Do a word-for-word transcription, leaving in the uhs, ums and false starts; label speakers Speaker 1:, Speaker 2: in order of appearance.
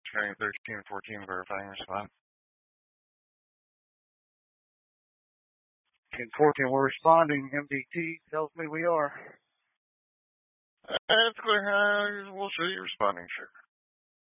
Speaker 1: Training thirteen fourteen, verifying response.
Speaker 2: ten fourteen, we're responding. M D T tells me we are.
Speaker 1: That's clear. Uh, we'll show you responding, sure.